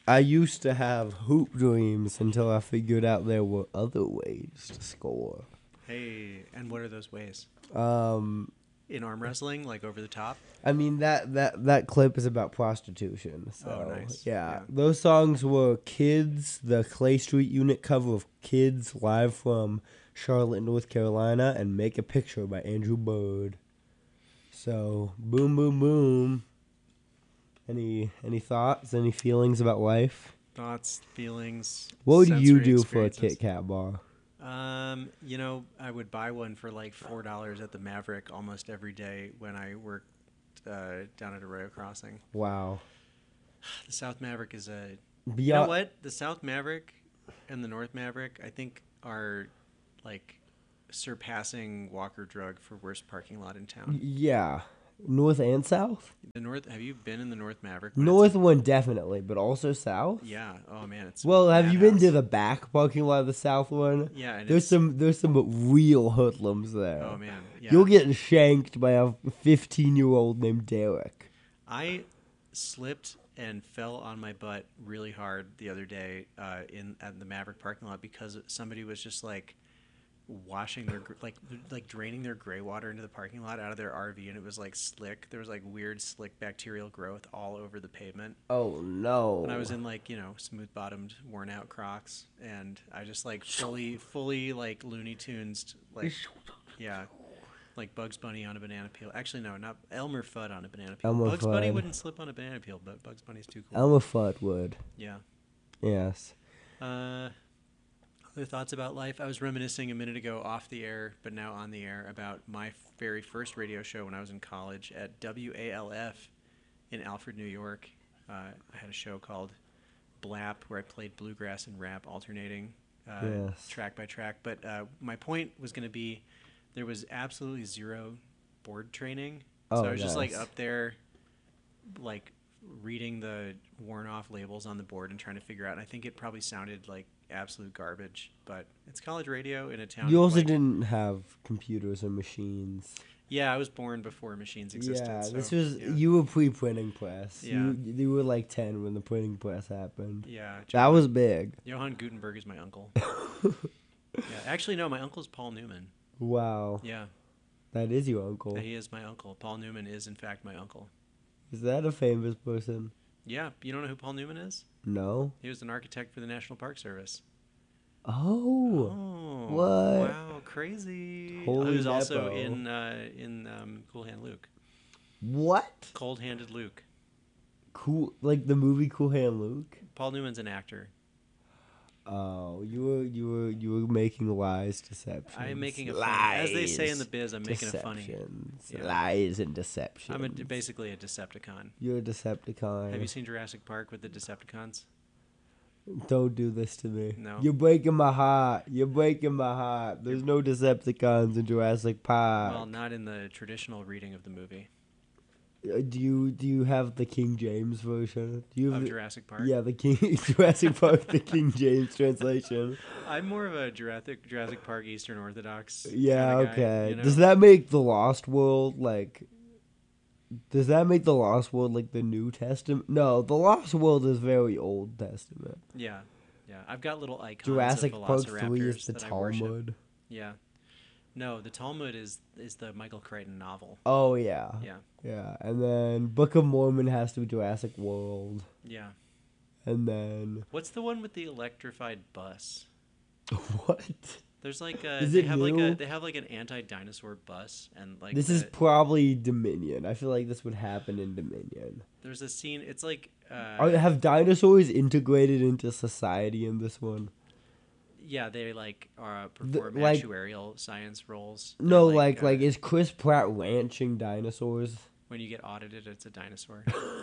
I used to have hoop dreams until I figured out there were other ways to score. Hey, and what are those ways? Um, In arm wrestling, like over the top? I mean that clip is about prostitution. So Oh, nice. yeah, Yeah. those songs were "Kids," the Clay Street Unit cover of "Kids" live from Charlotte, North Carolina, and "Make a Picture" by Andrew Bird. So boom, boom, boom. Any thoughts? Any feelings about life? Thoughts, feelings, What would you sensory do for a experiences. Kit Kat bar? I would buy one for like $4 at the Maverick almost every day when I worked down at Arroyo Crossing. Wow. The South Maverick is a. You know Beyond, what? The South Maverick and the North Maverick, I think, are like surpassing Walker Drug for worst parking lot in town. yeah. North and South? The North. Have you been in the North Maverick? North one definitely, but also South? Yeah. Oh man, it's Well, have you been to madhouse. the back parking lot of the South one? Yeah, and There's some real hoodlums there. Oh man, yeah. You'll get shanked by a 15-year-old named Derek. I slipped and fell on my butt really hard the other day in at the Maverick parking lot because somebody was just like washing their like draining their gray water into the parking lot out of their RV, and it was like slick. There was like weird slick bacterial growth all over the pavement. Oh no. And I was in like, smooth bottomed, worn out Crocs, and I just like fully like Looney Tunes, like, yeah, like Bugs Bunny on a banana peel. Actually, no, not Elmer Fudd on a banana peel. Elmer Bugs Bunny Fudd. wouldn't slip on a banana peel, but Bugs Bunny's too cool. Elmer Fudd would. Yeah. Yes. Other thoughts about life? I was reminiscing a minute ago off the air, but now on the air, about my very first radio show when I was in college at WALF in Alfred, New York. I had a show called Blap where I played bluegrass and rap alternating Yes. track by track. But my point was going to be there was absolutely zero board training. So Oh, I was just like nice. up there, like reading the worn off labels on the board and trying to figure out. And I think it probably sounded like absolute garbage, but it's college radio in a town. You also like, didn't have computers or machines. Yeah, I was born before machines existed. Yeah, so, this was yeah. you were pre-printing press. Yeah. You were like 10 when the printing press happened. Yeah, That was big. Johann Gutenberg is my uncle. Yeah, actually, no, my uncle's Paul Newman. Wow, Yeah, that is your uncle. he is my uncle. Paul Newman is in fact my uncle. Is that a famous person? Yeah, you don't know who Paul Newman is? No. He was an architect for the National Park Service. Oh, Oh, what? wow, crazy! Holy He was also Nepo. in Cool Hand Luke, what? Cold Handed Luke. Cool, like the movie Cool Hand Luke. Paul Newman's an actor. Oh, you were making lies, deceptions. I am making a funny, lies, as they say in the biz. I'm making a funny. deceptions, Yeah. lies and deceptions. I'm basically a Decepticon. You're a Decepticon. Have you seen Jurassic Park with the Decepticons? Don't do this to me. No. You're breaking my heart. You're breaking my heart. There's no Decepticons in Jurassic Park. Well, not in the traditional reading of the movie Do you have the King James version? Do you have of the, Jurassic Park. Yeah, the King Jurassic Park, the King James translation. I'm more of a Jurassic Park Eastern Orthodox. Yeah, kinda guy, okay. you know? Does that make the Lost World like? Does that make the Lost World like the New Testament? No, the Lost World is very Old Testament. Yeah, yeah. I've got little icons Jurassic of Park 3 is velociraptors the that I worship. Talmud. Yeah. No, the Talmud is the Michael Crichton novel. Oh yeah. Yeah. Yeah, and then Book of Mormon has to be Jurassic World, Yeah. and then What's the one with the electrified bus? what? There's like Is they it have new? they have like an anti-dinosaur bus, and like This is probably Dominion. I feel like this would happen in Dominion. there's a scene. It's like Have dinosaurs integrated into society in this one? yeah, they like perform like- actuarial science roles. No, They're like is Chris Pratt ranching dinosaurs? when you get audited, it's a dinosaur.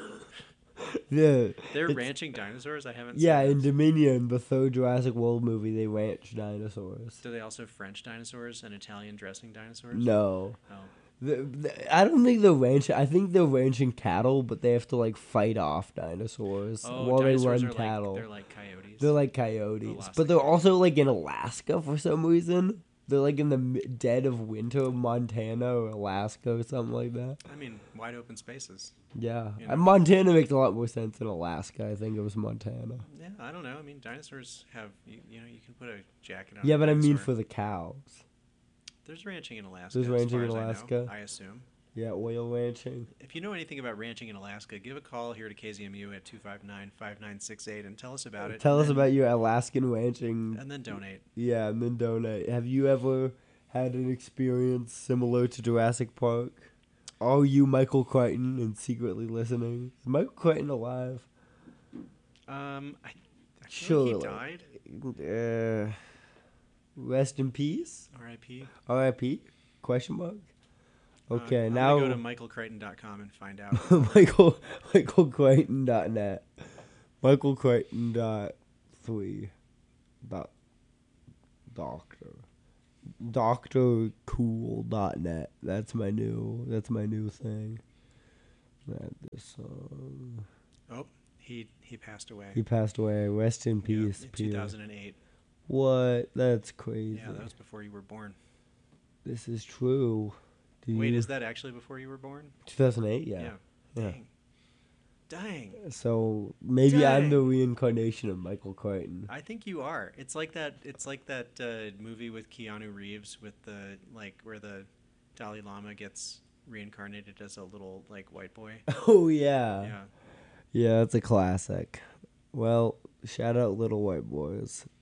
Yeah, They're It's- ranching dinosaurs. I haven't. yeah. seen In those. Dominion, the third Jurassic World movie, they ranch dinosaurs. Do they also French dinosaurs and Italian dressing dinosaurs? No, Oh. I don't think they're ranching. I think they're ranching cattle, but they have to like fight off dinosaurs Oh, while they dinosaurs run are cattle. They're like coyotes. They're like coyotes, Velociraptor. but they're also like in Alaska for some reason. They're like in the dead of winter, Montana or Alaska or something like that. I mean, wide open spaces. Yeah, You and know? Montana makes a lot more sense than Alaska. I think it was Montana. Yeah, I don't know. I mean, dinosaurs have you know you can put a jacket on. Yeah, a but I mean dinosaur. for the cows. There's ranching in Alaska. There's ranching as in far as Alaska? I assume. Yeah, oil ranching. If you know anything about ranching in Alaska, give a call here to KZMU at 259-5968 and tell us about it. Tell and us then- about your Alaskan ranching. and then donate. Yeah, and then donate. Have you ever had an experience similar to Jurassic Park? Are you Michael Crichton and secretly listening? Is Michael Crichton alive? I feel Surely. like he died. Rest in peace. R.I.P. R.I.P. Question mark. Okay, I'm now gonna go to michaelcrichton.com and find out. michaelcrichton.net. Michaelcrichton.3. Doctor. Drcool.net. That's my new thing. This Oh, he passed away. he passed away. Rest in Yeah, peace, in Peter. 2008. What? That's crazy. Yeah, that was before you were born. This is true. Wait, is that actually before you were born? 2008? Yeah. Yeah. Dang. So maybe I'm the Dang. reincarnation of Michael Crichton. I think you are. It's like that. It's like that movie with Keanu Reeves with the where the Dalai Lama gets reincarnated as a little white boy. Oh yeah. Yeah. Yeah, that's a classic. Well, shout out Little White Boys.